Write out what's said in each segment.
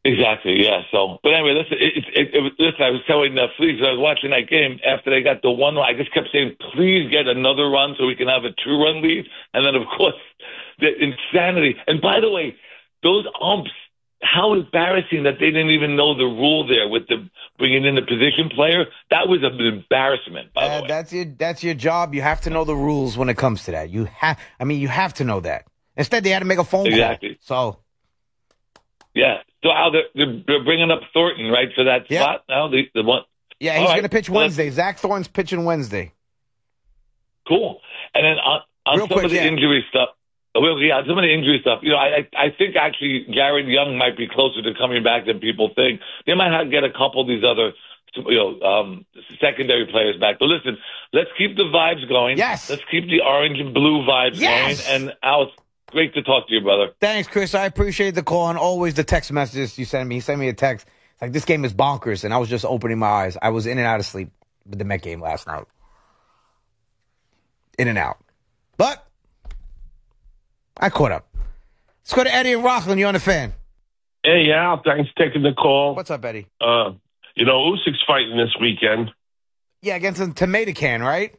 Exactly, yeah. So, but anyway, listen, listen, I was telling Fleece, I was watching that game after they got the 1 run. I just kept saying, please get another run so we can have a 2-run lead. And then, of course, the insanity. And by the way, those umps, how embarrassing that they didn't even know the rule there with the bringing in the position player. That was an embarrassment, by the way. That's your job. You have to know the rules when it comes to that. You have to know that. Instead, they had to make a phone call. Exactly. So. Yeah. So how they're bringing up Thornton, right, for that spot now? The one. Yeah, he's going to pitch Wednesday. Zach Thornton's pitching Wednesday. Cool. And then on some of the injury stuff, some of the injury stuff, I think actually Jared Young might be closer to coming back than people think. They might have to get a couple of these other, secondary players back. But listen, let's keep the vibes going. Yes. Let's keep the orange and blue vibes going. And Alex, great to talk to you, brother. Thanks, Chris. I appreciate the call and always the text messages you send me. He sent me a text. It's like, this game is bonkers, and I was just opening my eyes. I was in and out of sleep with the Met game last night. In and out. But I caught up. Let's go to Eddie and Rockland. You're on the Fan. Hey, Al. Thanks for taking the call. What's up, Eddie? Usyk's fighting this weekend. Yeah, against a tomato can, right?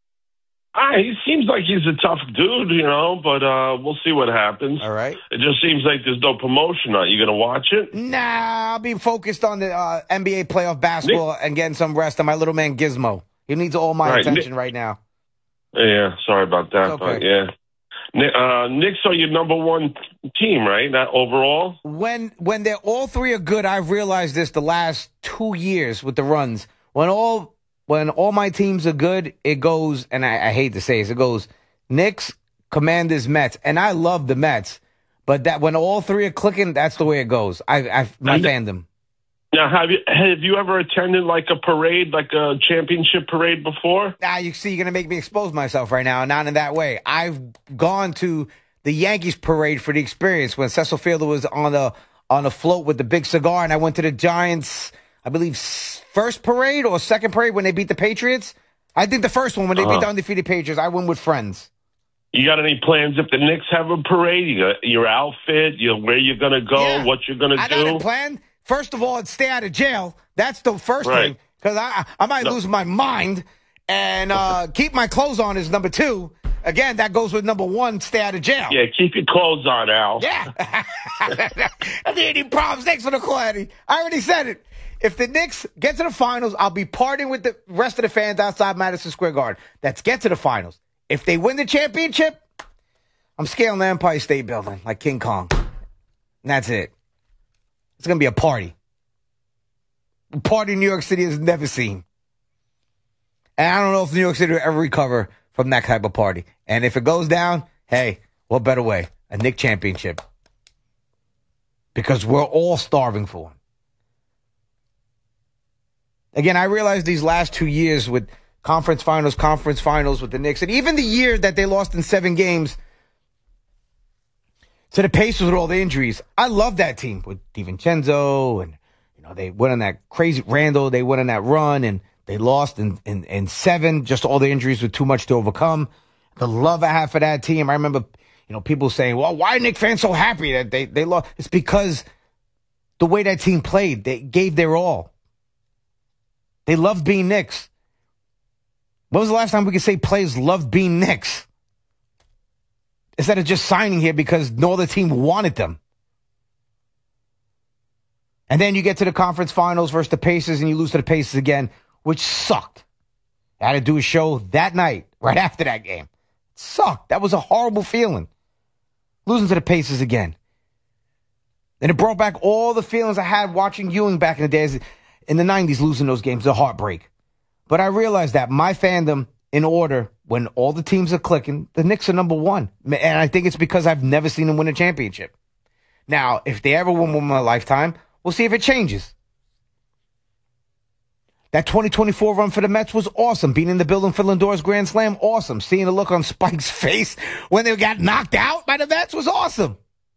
He seems like he's a tough dude, but we'll see what happens. All right. It just seems like there's no promotion. Are you going to watch it? Nah, I'll be focused on the NBA playoff basketball and getting some rest on my little man Gizmo. He needs all my attention right now. Yeah, sorry about that. Okay. But yeah. Knicks are your number one team, right? Not overall? When they're all three are good, I've realized this the last 2 years with the runs. When all my teams are good, it goes, and I hate to say this, it goes Knicks, Commanders, Mets. And I love the Mets. But that when all three are clicking, that's the way it goes. My fandom. Now, have you ever attended like a parade, like a championship parade before? You see, you're going to make me expose myself right now. Not in that way. I've gone to the Yankees parade for the experience when Cecil Fielder was on the float with the big cigar, and I went to the Giants, I believe, first parade or second parade when they beat the Patriots. I think the first one when they beat the undefeated Patriots. I went with friends. You got any plans if the Knicks have a parade? You got your outfit, where you're going to go, what you're going to do? I got a plan. First of all, it's stay out of jail. That's the first thing, because I might lose my mind. And keep my clothes on is number 2. Again, that goes with number 1, stay out of jail. Yeah, keep your clothes on, Al. Yeah. Are there any problems? Thanks for the call, Eddie. I already said it. If the Knicks get to the finals, I'll be partying with the rest of the fans outside Madison Square Garden. Let's get to the finals. If they win the championship, I'm scaling the Empire State Building like King Kong. And that's it. It's going to be a party. A party New York City has never seen. And I don't know if New York City will ever recover from that type of party. And if it goes down, hey, what better way? A Knick championship. Because we're all starving for one. Again, I realized these last 2 years with conference finals with the Knicks, and even the year that they lost in 7 games to the Pacers with all the injuries. I love that team with DiVincenzo, and they went on that crazy Randall. They went on that run, and they lost in 7. Just all the injuries were too much to overcome. The love I have for that team. I remember, people saying, "Well, why are Knicks fans so happy that they lost?" It's because the way that team played, they gave their all. They loved being Knicks. When was the last time we could say players loved being Knicks? Instead of just signing here because no other team wanted them. And then you get to the conference finals versus the Pacers and you lose to the Pacers again, which sucked. I had to do a show that night, right after that game. It sucked. That was a horrible feeling. Losing to the Pacers again. And it brought back all the feelings I had watching Ewing back in the days, in the 90s, losing those games, a heartbreak. But I realized that my fandom, in order, when all the teams are clicking, the Knicks are number 1. And I think it's because I've never seen them win a championship. Now, if they ever win one in my lifetime, we'll see if it changes. That 2024 run for the Mets was awesome. Being in the building for Lindor's Grand Slam, awesome. Seeing the look on Spike's face when they got knocked out by the Mets was awesome.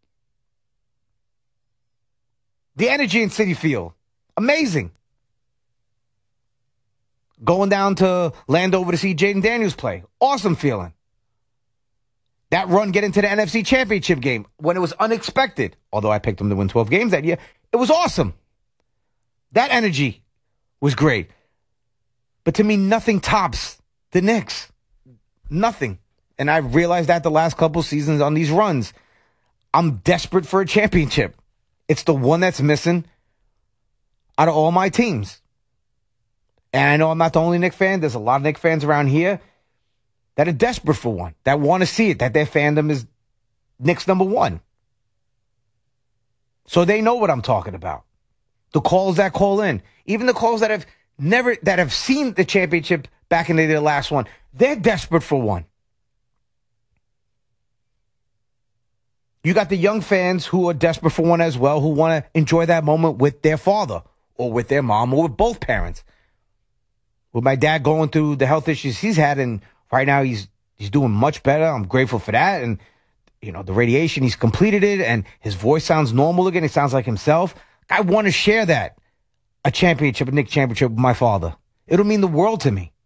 The energy in Citi Field, amazing. Going down to Landover to see Jaden Daniels play, awesome feeling. That run get into the NFC Championship game when it was unexpected. Although I picked them to win 12 games that year. It was awesome. That energy was great. But to me, nothing tops the Knicks. Nothing. And I realized that the last couple seasons on these runs. I'm desperate for a championship. It's the one that's missing out of all my teams. And I know I'm not the only Knicks fan. There's a lot of Knicks fans around here that are desperate for one, that want to see it, that their fandom is Knicks number one. So they know what I'm talking about. The calls that call in, even the calls that have seen the championship back in the last one, they're desperate for one. You got the young fans who are desperate for one as well, who want to enjoy that moment with their father or with their mom or with both parents. With my dad going through the health issues he's had, and right now he's doing much better. I'm grateful for that. And, the radiation, he's completed it, and his voice sounds normal again. He sounds like himself. I want to share that, a Knicks championship with my father. It'll mean the world to me.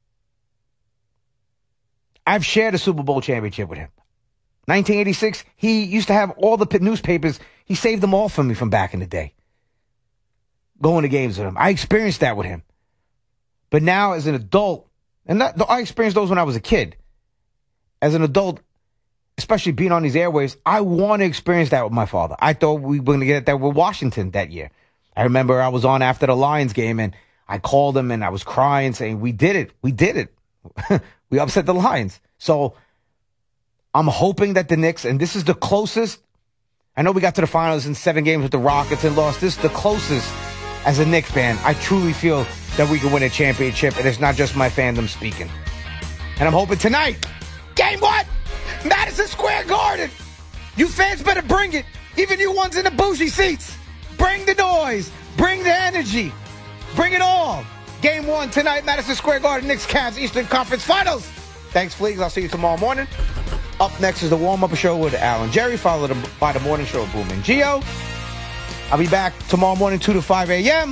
I've shared a Super Bowl championship with him. 1986, he used to have all the newspapers. He saved them all for me from back in the day. Going to games with him. I experienced that with him. But now as an adult, and I experienced those when I was a kid. As an adult, especially being on these airwaves, I want to experience that with my father. I thought we were going to get that with Washington that year. I remember I was on after the Lions game, and I called him, and I was crying, saying, we did it. We did it. We upset the Lions. So I'm hoping that the Knicks, and this is the closest. I know we got to the finals in 7 games with the Rockets and lost. This is the closest as a Knicks fan. I truly feel that we can win a championship, and it's not just my fandom speaking. And I'm hoping tonight, game 1, Madison Square Garden. You fans better bring it. Even you ones in the bougie seats. Bring the noise. Bring the energy. Bring it all. Game 1 tonight, Madison Square Garden, Knicks Cavs Eastern Conference Finals. Thanks, Fleegs. I'll see you tomorrow morning. Up next is the warm-up show with Al and Jerry, followed by the morning show with Boom and Gio. I'll be back tomorrow morning, 2 to 5 a.m.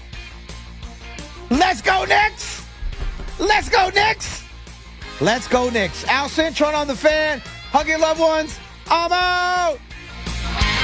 Let's go, Knicks! Let's go, Knicks! Let's go, Knicks. Al Cintron on the Fan. Hug your loved ones. I'm out!